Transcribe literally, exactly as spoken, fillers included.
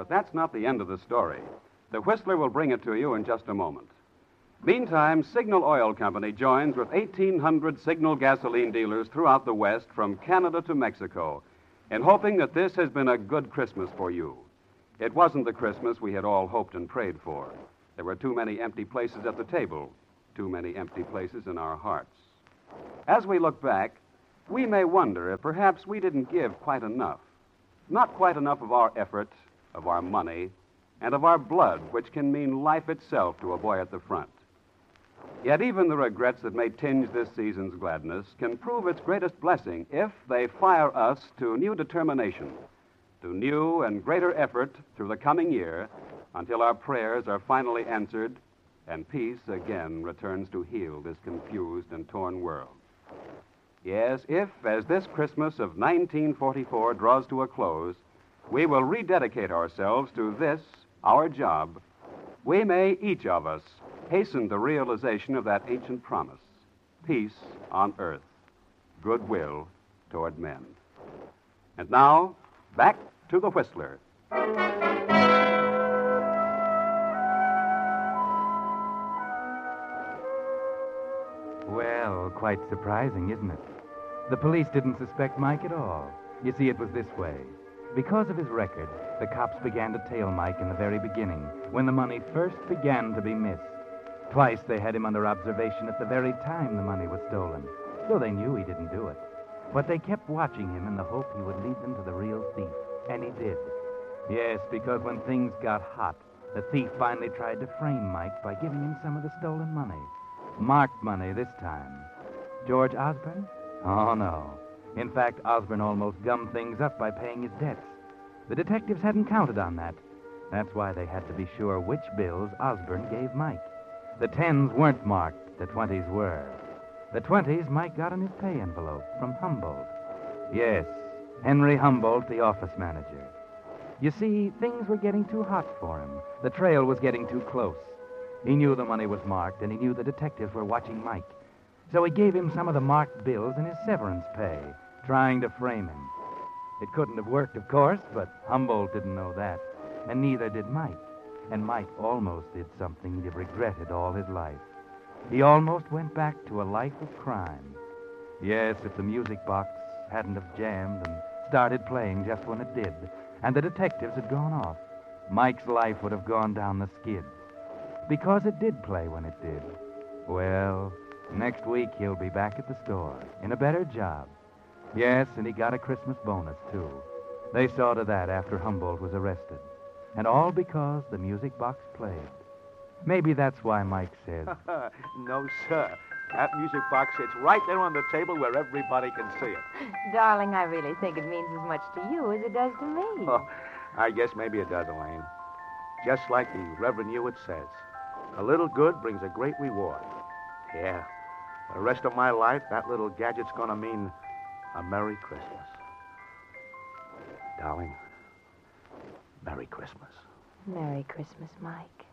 that's not the end of the story. The Whistler will bring it to you in just a moment. Meantime, Signal Oil Company joins with eighteen hundred Signal gasoline dealers throughout the West from Canada to Mexico in hoping that this has been a good Christmas for you. It wasn't the Christmas we had all hoped and prayed for. There were too many empty places at the table, too many empty places in our hearts. As we look back, we may wonder if perhaps we didn't give quite enough. Not quite enough of our effort, of our money, and of our blood, which can mean life itself to a boy at the front. Yet even the regrets that may tinge this season's gladness can prove its greatest blessing if they fire us to new determination, to new and greater effort through the coming year until our prayers are finally answered and peace again returns to heal this confused and torn world. Yes, if, as this Christmas of nineteen forty-four draws to a close, we will rededicate ourselves to this, our job, we may, each of us, hasten the realization of that ancient promise, peace on earth, goodwill toward men. And now, back to the Whistler. Well, quite surprising, isn't it? The police didn't suspect Mike at all. You see, it was this way. Because of his record, the cops began to tail Mike in the very beginning, when the money first began to be missed. Twice they had him under observation at the very time the money was stolen, though they knew he didn't do it. But they kept watching him in the hope he would lead them to the real thief, and he did. Yes, because when things got hot, the thief finally tried to frame Mike by giving him some of the stolen money. Marked money this time. George Osborne? Oh, no. In fact, Osborne almost gummed things up by paying his debts. The detectives hadn't counted on that. That's why they had to be sure which bills Osborne gave Mike. The tens weren't marked, the twenties were. The twenties Mike got in his pay envelope from Humboldt. Yes, Henry Humboldt, the office manager. You see, things were getting too hot for him. The trail was getting too close. He knew the money was marked, and he knew the detectives were watching Mike. So he gave him some of the marked bills in his severance pay, trying to frame him. It couldn't have worked, of course, but Humboldt didn't know that, and neither did Mike. And Mike almost did something he'd have regretted all his life. He almost went back to a life of crime. Yes, if the music box hadn't have jammed and started playing just when it did, and the detectives had gone off, Mike's life would have gone down the skids. Because it did play when it did. Well, next week he'll be back at the store, in a better job. Yes, and he got a Christmas bonus, too. They saw to that after Humboldt was arrested. And all because the music box played. Maybe that's why Mike said... No, sir. That music box sits right there on the table where everybody can see it. Darling, I really think it means as much to you as it does to me. Oh, I guess maybe it does, Elaine. Just like the Reverend Hewitt says, a little good brings a great reward. Yeah, for the rest of my life, that little gadget's going to mean a Merry Christmas. Darling, Merry Christmas. Merry Christmas, Mike.